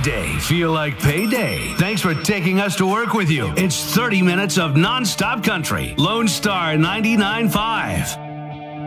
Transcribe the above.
day feel like payday? Thanks for taking us to work with you. It's 30 minutes of nonstop country. Lone Star 99.5.